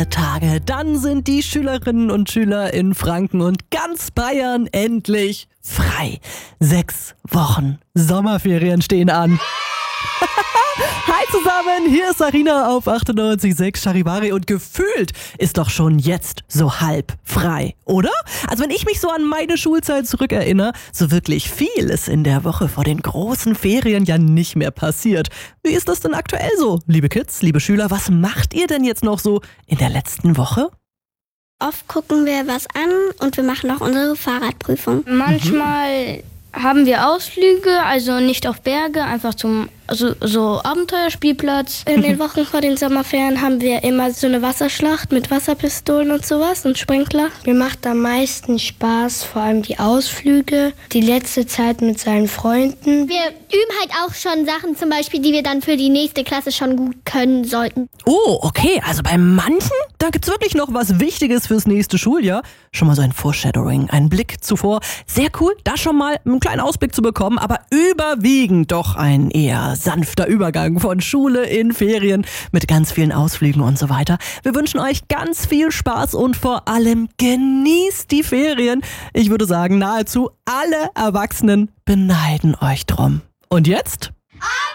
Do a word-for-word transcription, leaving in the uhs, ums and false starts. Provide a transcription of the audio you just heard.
Tage, dann sind die Schülerinnen und Schüler in Franken und ganz Bayern endlich frei. Sechs Wochen Sommerferien stehen an. Hi zusammen, hier ist Sarina auf achtundneunzig Komma sechs Charivari und gefühlt ist doch schon jetzt so halb frei, oder? Also wenn ich mich so an meine Schulzeit zurückerinnere, so wirklich viel ist in der Woche vor den großen Ferien ja nicht mehr passiert. Wie ist das denn aktuell so, liebe Kids, liebe Schüler? Was macht ihr denn jetzt noch so in der letzten Woche? Oft gucken wir was an und wir machen auch unsere Fahrradprüfung. Manchmal haben wir Ausflüge, also nicht auf Berge, einfach zum also so Abenteuerspielplatz. In den Wochen vor den Sommerferien haben wir immer so eine Wasserschlacht mit Wasserpistolen und sowas und Sprinkler. Mir macht am meisten Spaß, vor allem die Ausflüge, die letzte Zeit mit seinen Freunden. Wir üben halt auch schon Sachen, zum Beispiel, die wir dann für die nächste Klasse schon gut können sollten. Oh, okay, also bei manchen, da gibt's wirklich noch was Wichtiges fürs nächste Schuljahr. Schon mal so ein Foreshadowing, ein Blick zuvor. Sehr cool, da schon mal einen kleinen Ausblick zu bekommen, aber überwiegend doch ein eher sanfter Übergang von Schule in Ferien mit ganz vielen Ausflügen und so weiter. Wir wünschen euch ganz viel Spaß und vor allem genießt die Ferien. Ich würde sagen, nahezu alle Erwachsenen beneiden euch drum. Und jetzt?